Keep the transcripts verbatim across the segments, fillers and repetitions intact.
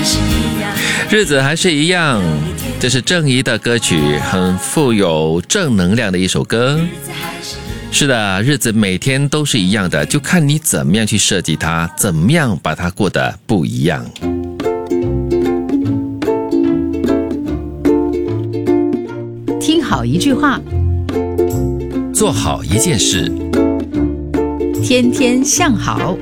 日子还是一样，这是郑怡的歌曲，很富有正能量的一首歌。是的，日子每天都是一样的，就看你怎么样去设计它，怎么样把它过得不一样。 听好一句话， 做好一件事， 天天向好。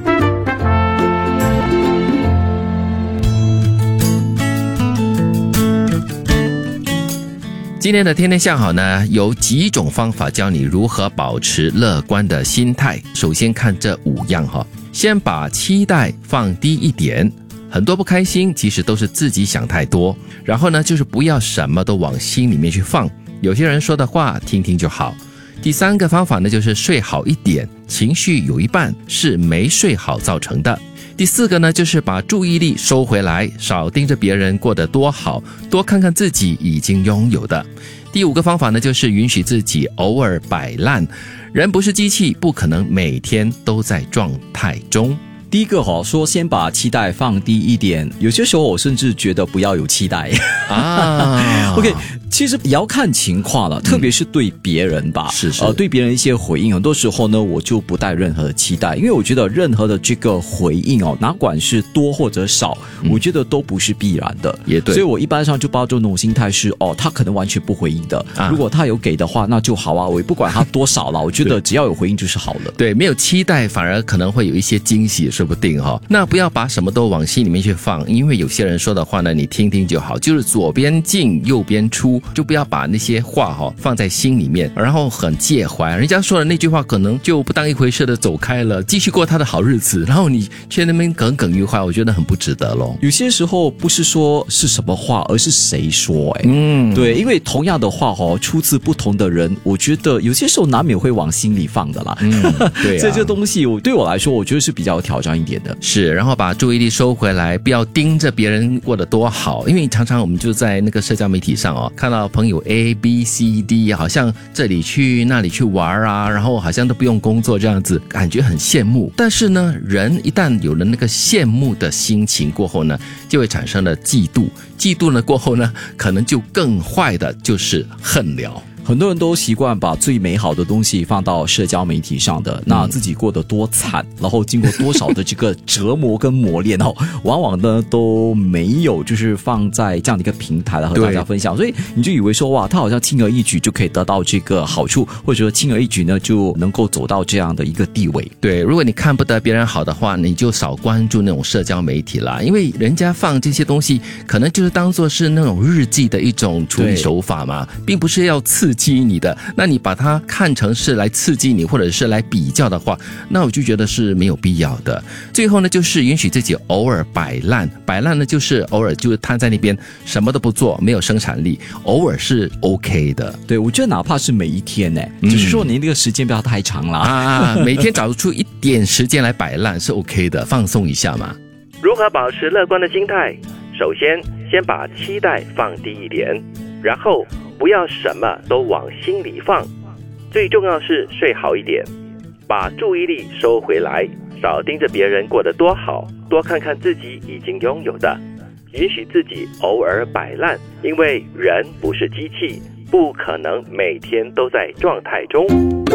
今天的天天向好呢，有几种方法教你如何保持乐观的心态。首先看这五样哈，先把期待放低一点，很多不开心其实都是自己想太多。然后呢，就是不要什么都往心里面去放，有些人说的话听听就好。第三个方法呢，就是睡好一点，情绪有一半是没睡好造成的。第四个呢，就是把注意力收回来，少盯着别人过得多好，多看看自己已经拥有的。第五个方法呢，就是允许自己偶尔摆烂，人不是机器，不可能每天都在状态中。 第一个哦，说先把期待放低一点，有些时候我甚至觉得不要有期待啊。OK， 其实也要看情况了，特别是对别人吧， 是是， 呃，对别人一些回应，很多时候呢，我就不带任何的期待，因为我觉得任何的这个回应哦，哪管是多或者少，嗯、我觉得都不是必然的， 也对。 所以我一般上就抱着那种心态是，哦，他可能完全不回应的，啊、如果他有给的话，那就好啊，我也不管他多少了，我觉得只要有回应就是好了。 对，没有期待反而可能会有一些惊喜。说不定哈，那不要把什么都往心里面去放，因为有些人说的话呢，你听听就好，就是左边进右边出，就不要把那些话哈放在心里面，然后很介怀，人家说的那句话可能就不当一回事的走开了，继续过他的好日子，然后你却那边耿耿于怀，我觉得很不值得咯。 有些时候不是说是什么话，而是谁说。哎，嗯，对，因为同样的话哦，出自不同的人，我觉得有些时候难免会往心里放的啦。嗯，对、啊，所以这东西我对我来说，我觉得是比较有挑战一点的。 是，然后把注意力收回来，不要盯着别人过得多好，因为常常我们就在那个社交媒体上哦，看到朋友 A B C D 好像这里去那里去玩啊，然后好像都不用工作这样子，感觉很羡慕。但是呢，人一旦有了那个羡慕的心情过后呢，就会产生了嫉妒，嫉妒呢过后呢，可能就更坏的就是恨了。 很多人都习惯把最美好的东西放到社交媒体上的，那自己过得多惨，然后经过多少的这个折磨跟磨练哦，往往呢都没有就是放在这样的一个平台来和大家分享，所以你就以为说哇，他好像轻而易举就可以得到这个好处，或者说轻而易举呢就能够走到这样的一个地位。 对，如果你看不得别人好的话，你就少关注那种社交媒体啦，因为人家放这些东西可能就是当作是那种日记的一种处理手法嘛，并不是要刺激你的，那你把它看成是来刺激你或者是来比较的话，那我就觉得是没有必要的。最后呢，就是允许自己偶尔摆烂，摆烂呢就是偶尔就是瘫在那边什么都不做，没有生产力，偶尔是 OK 的。 对，我觉得哪怕是每一天呢，嗯、就是说你那个时间不要太长了啊，每天找出一点时间来摆烂是 OK 的，放松一下嘛。 如何保持乐观的心态？首先，先把期待放低一点，然后不要什么都往心里放，最重要是睡好一点，把注意力收回来，少盯着别人过得多好，多看看自己已经拥有的，允许自己偶尔摆烂，因为人不是机器，不可能每天都在状态中。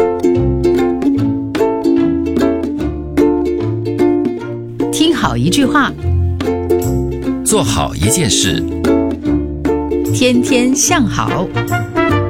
听好一句话， 做好一件事， 天天向好。